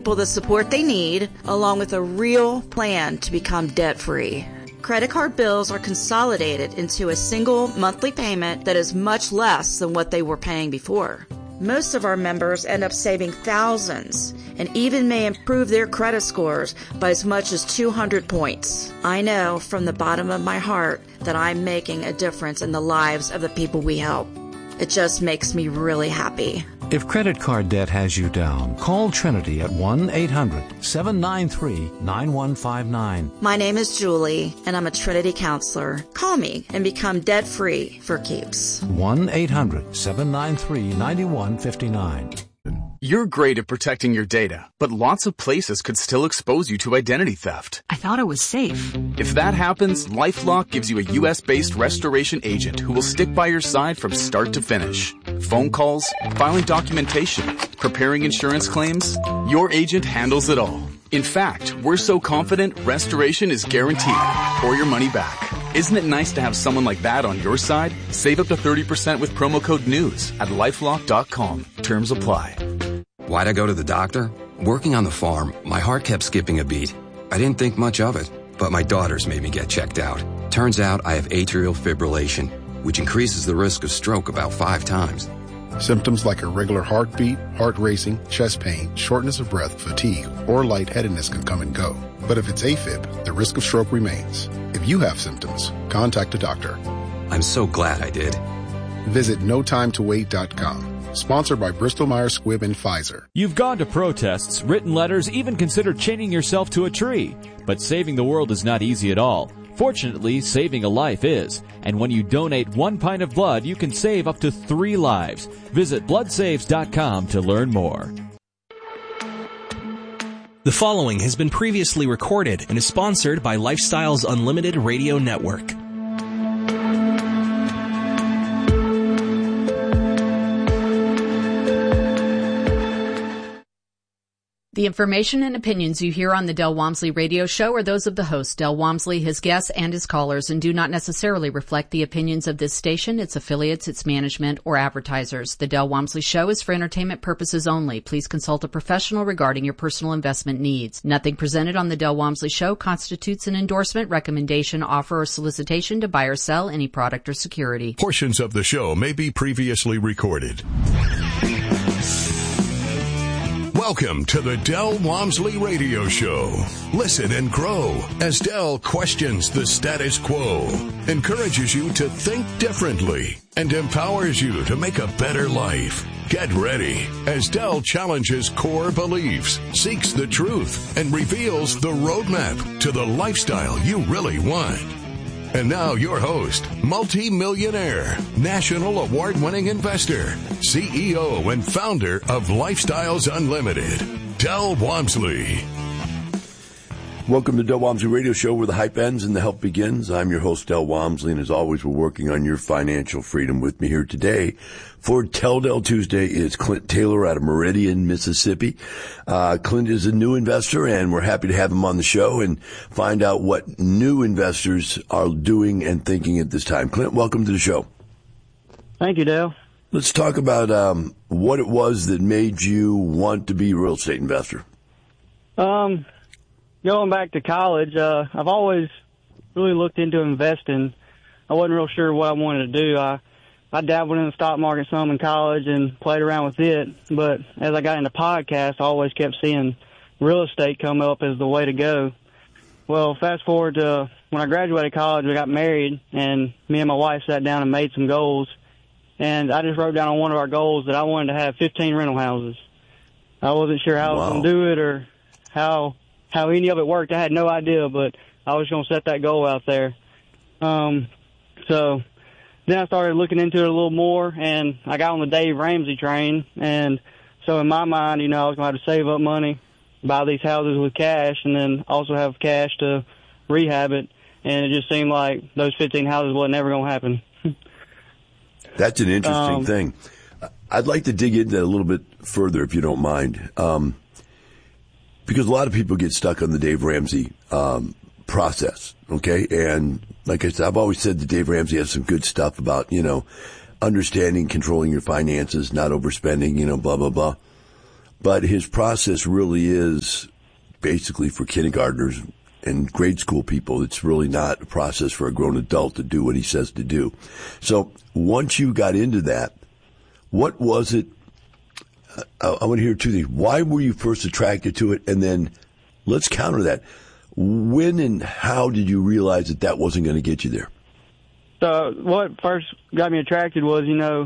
people the support they need, along with a real plan to become debt-free. Credit card bills are consolidated into a single monthly payment that is much less than what they were paying before. Most of our members end up saving thousands and even may improve their credit scores by as much as 200 points. I know from the bottom of my heart that I'm making a difference in the lives of the people we help. It just makes me really happy. If credit card debt has you down, call Trinity at 1-800-793-9159. My name is Julie, and I'm a Trinity counselor. Call me and become debt-free for keeps. 1-800-793-9159. You're great at protecting your data, but lots of places could still expose you to identity theft. I thought it was safe. If that happens, LifeLock gives you a U.S.-based restoration agent who will stick by your side from start to finish. Phone calls, filing documentation, preparing insurance claims, your agent handles it all. In fact, we're so confident restoration is guaranteed or your money back. Isn't it nice to have someone like that on your side? Save up to 30% with promo code NEWS at LifeLock.com. Terms apply. Why'd I go to the doctor? Working on the farm, my heart kept skipping a beat. I didn't think much of it, but my daughters made me get checked out. Turns out I have atrial fibrillation, which increases the risk of stroke about 5 times. Symptoms like irregular heartbeat, heart racing, chest pain, shortness of breath, fatigue, or lightheadedness can come and go. But if it's AFib, the risk of stroke remains. If you have symptoms, contact a doctor. I'm so glad I did. Visit notimetowait.com. Sponsored by Bristol-Myers Squibb and Pfizer. You've gone to protests, written letters, even considered chaining yourself to a tree. But saving the world is not easy at all. Fortunately, saving a life is. And when you donate 1 pint of blood, you can save up to 3 lives. Visit bloodsaves.com to learn more. The following has been previously recorded and is sponsored by Lifestyles Unlimited Radio Network. The information and opinions you hear on the Del Walmsley radio show are those of the host, Del Walmsley, his guests, and his callers, and do not necessarily reflect the opinions of this station, its affiliates, its management, or advertisers. The Del Walmsley show is for entertainment purposes only. Please consult a professional regarding your personal investment needs. Nothing presented on the Del Walmsley show constitutes an endorsement, recommendation, offer, or solicitation to buy or sell any product or security. Portions of the show may be previously recorded. Welcome to the Del Walmsley Radio Show. Listen and grow as Del questions the status quo, encourages you to think differently, and empowers you to make a better life. Get ready as Del challenges core beliefs, seeks the truth, and reveals the roadmap to the lifestyle you really want. And now your host, multi-millionaire, national award-winning investor, CEO and founder of Lifestyles Unlimited, Del Walmsley. Welcome to Del Walmsley Radio Show, where the hype ends and the help begins. I'm your host, Del Walmsley, and as always, we're working on your financial freedom. With me here today for Tell Del Tuesday is Clint Taylor out of Meridian, Mississippi. Clint is a new investor, and we're happy to have him on the show and find out what new investors are doing and thinking at this time. Clint, welcome to the show. Thank you, Dale. Let's talk about what it was that made you want to be a real estate investor. Going back to college, I've always really looked into investing. I wasn't real sure what I wanted to do. I dabbled in the stock market some in college and played around with it, but as I got into podcasts, I always kept seeing real estate come up as the way to go. Well, fast forward to when I graduated college, we got married, and me and my wife sat down and made some goals, and I just wrote down on one of our goals that I wanted to have 15 rental houses. I wasn't sure how I was going to do it or how any of it worked. I had no idea, but I was going to set that goal out there. So then I started looking into it a little more, and I got on the Dave Ramsey train. And so in my mind, I was going to have to save up money, buy these houses with cash, and then also have cash to rehab it. And it just seemed like those 15 houses wasn't ever going to happen. That's an interesting thing. I'd like to dig into that a little bit further, if you don't mind. Because a lot of people get stuck on the Dave Ramsey process, okay? And like I said, I've always said that Dave Ramsey has some good stuff about, understanding, controlling your finances, not overspending, blah, blah, blah. but his process really is basically for kindergartners and grade school people. It's really not a process for a grown adult to do what he says to do. So once you got into that, what was it? I want to hear two things. Why were you first attracted to it? And then let's counter that. When and how did you realize that that wasn't going to get you there? So what first got me attracted was,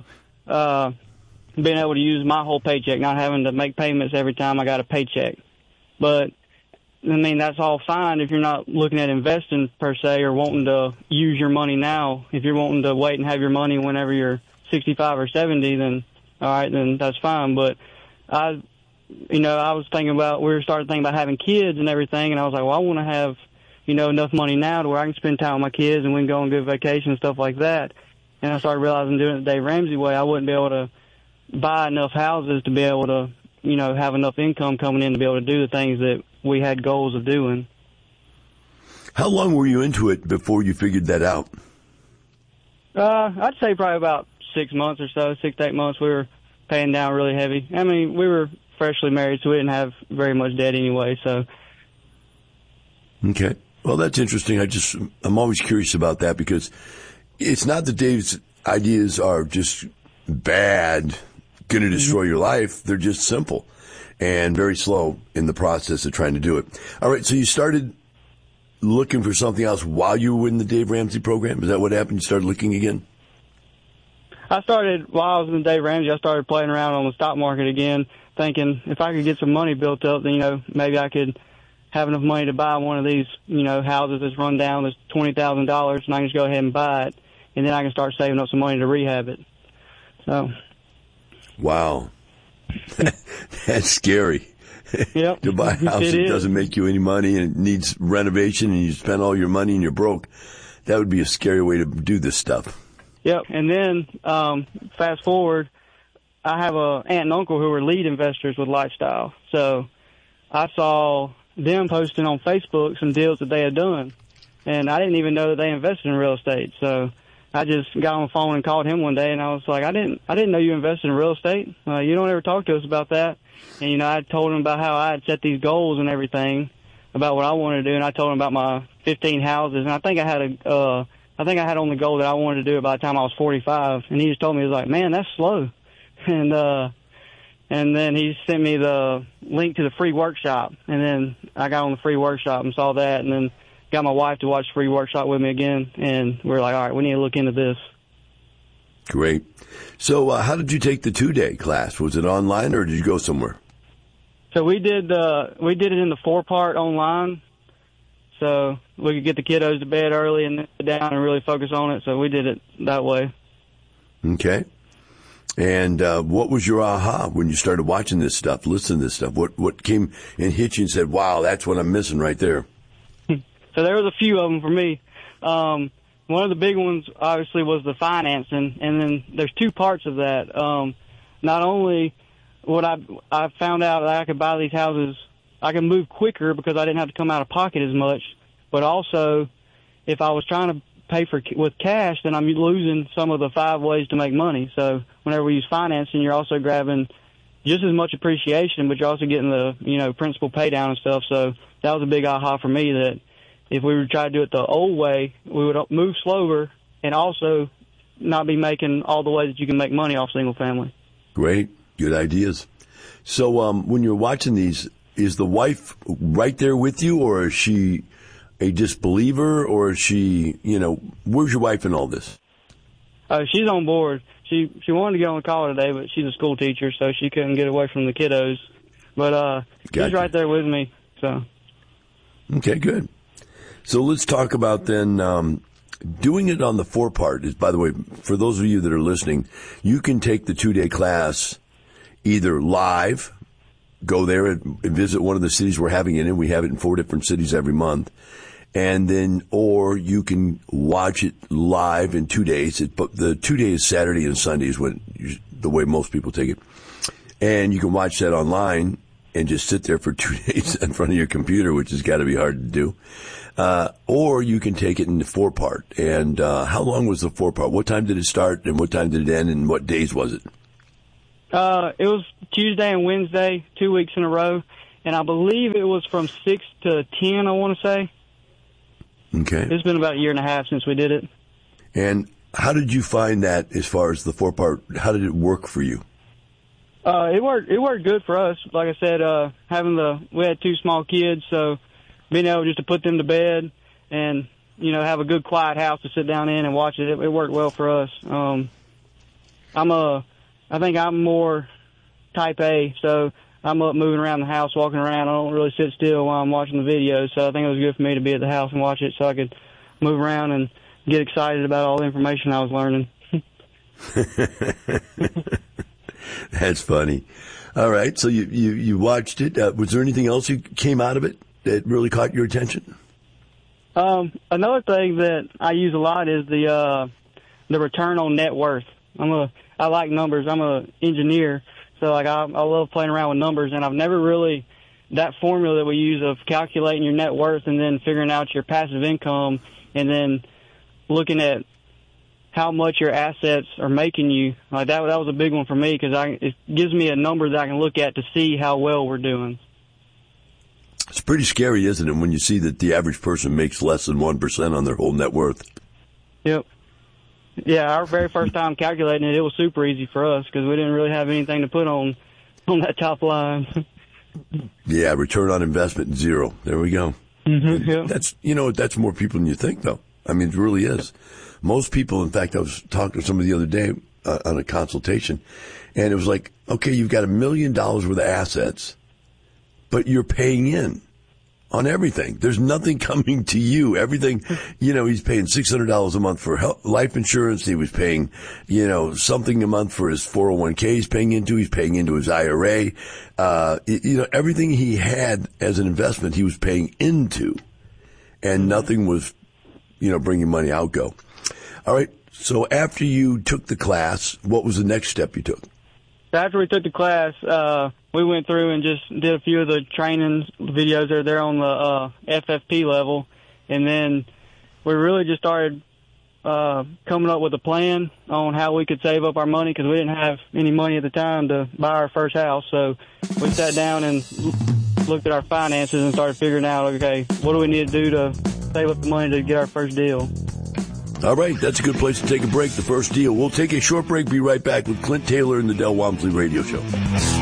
being able to use my whole paycheck, not having to make payments every time I got a paycheck. But, I mean, that's all fine if you're not looking at investing per se or wanting to use your money now. If you're wanting to wait and have your money whenever you're 65 or 70, then, all right, then that's fine. But I was we started thinking about having kids and everything, and I was like, well, I want to have, enough money now to where I can spend time with my kids and we can go on good vacation and stuff like that. And I started realizing doing it the Dave Ramsey way, I wouldn't be able to buy enough houses to be able to, have enough income coming in to be able to do the things that we had goals of doing. How long were you into it before you figured that out? I'd say probably about 6 months or so, 6 to 8 months. We were paying down really heavy. I mean, we were freshly married, so we didn't have very much debt anyway, so. Okay. Well, that's interesting. I'm always curious about that because it's not that Dave's ideas are just bad, going to destroy your life. They're just simple and very slow in the process of trying to do it. All right. So you started looking for something else while you were in the Dave Ramsey program. Is that what happened? You started looking again? I started, while I was in the Dave Ramsey, I started playing around on the stock market again, thinking if I could get some money built up, then, maybe I could have enough money to buy one of these, houses that's run down, that's $20,000, and I can just go ahead and buy it, and then I can start saving up some money to rehab it. So. Wow. That's scary. Yep. To buy a house that doesn't make you any money and it needs renovation and you spend all your money and you're broke. That would be a scary way to do this stuff. Yep. And then, fast forward, I have a aunt and uncle who are lead investors with Lifestyle. So I saw them posting on Facebook some deals that they had done. And I didn't even know that they invested in real estate. So I just got on the phone and called him one day, and I was like, I didn't know you invested in real estate. You don't ever talk to us about that. And, I told him about how I had set these goals and everything about what I wanted to do, and I told him about my 15 houses. And I think I had on the goal that I wanted to do by the time I was 45. And he just told me, he was like, man, that's slow. And then he sent me the link to the free workshop. And then I got on the free workshop and saw that, and then got my wife to watch the free workshop with me again. And we were like, all right, we need to look into this. Great. So how did you take the 2-day class? Was it online or did you go somewhere? So we did it in the 4-part online. So we could get the kiddos to bed early and sit down and really focus on it. So we did it that way. Okay. And what was your aha when you started watching this stuff, listening to this stuff? What came and hit you and said, wow, that's what I'm missing right there? So there was a few of them for me. One of the big ones, obviously, was the financing, and then there's 2 parts of that. Not only what I found out that I could buy these houses, I could move quicker because I didn't have to come out of pocket as much, but also if I was trying to pay with cash, then I'm losing some of the 5 ways to make money. So whenever we use financing, you're also grabbing just as much appreciation, but you're also getting the principal pay down and stuff. So that was a big aha for me, that if we were to try to do it the old way, we would move slower and also not be making all the ways that you can make money off single family. Great. Good ideas. So when you're watching these, is the wife right there with you, or is she a disbeliever, or is she, where's your wife in all this? She's on board. She wanted to get on the call today, but she's a school teacher, so she couldn't get away from the kiddos. But she's right there with me. So. Okay, good. So let's talk about then doing it on the 4-part. Is, by the way, for those of you that are listening, you can take the 2-day class either live, go there and visit one of the cities we're having it in. We have it in 4 different cities every month. And then, or you can watch it live in 2 days. The 2 days, Saturday and Sunday, is the way most people take it. And you can watch that online and just sit there for 2 days in front of your computer, which has got to be hard to do. Or you can take it in the 4-part. And how long was the 4-part? What time did it start, and what time did it end, and what days was it? It was Tuesday and Wednesday, 2 weeks in a row, and I believe it was from 6 to 10, I want to say. Okay. It's been about a year and a half since we did it. And how did you find that as far as the 4-part, how did it work for you? It worked good for us. Like I said, we had 2 small kids, so being able just to put them to bed and, have a good quiet house to sit down in and watch it, it worked well for us. I think I'm more type A, so I'm up moving around the house, walking around. I don't really sit still while I'm watching the videos, so I think it was good for me to be at the house and watch it so I could move around and get excited about all the information I was learning. That's funny. All right, so you watched it. Was there anything else that came out of it that really caught your attention? Another thing that I use a lot is the return on net worth. I like numbers. I'm an engineer, so I love playing around with numbers, and I've never really, that formula that we use of calculating your net worth and then figuring out your passive income and then looking at how much your assets are making you, like that was a big one for me because it gives me a number that I can look at to see how well we're doing. It's pretty scary, isn't it, when you see that the average person makes less than 1% on their whole net worth? Yep. Yeah, our very first time calculating it was super easy for us because we didn't really have anything to put on that top line. Yeah, return on investment, 0. There we go. Mm-hmm, yeah. That's more people than you think, though. I mean, it really is. Most people, in fact, I was talking to somebody the other day on a consultation, and it was like, okay, you've got $1 million worth of assets, but you're paying in on everything. There's nothing coming to you. Everything, he's paying $600 a month for life insurance. He was paying, something a month for his 401k he's paying into his IRA. Everything he had as an investment, he was paying into, and nothing was, bringing money out. Go. All right. So after you took the class, what was the next step you took? After we took the class, we went through and just did a few of the training videos that are there on the FFP level. And then we really just started coming up with a plan on how we could save up our money because we didn't have any money at the time to buy our first house. So we sat down and looked at our finances and started figuring out, okay, what do we need to do to save up the money to get our first deal? All right, that's a good place to take a break, the first deal. We'll take a short break, be right back with Clint Taylor and the Del Walmsley Radio Show.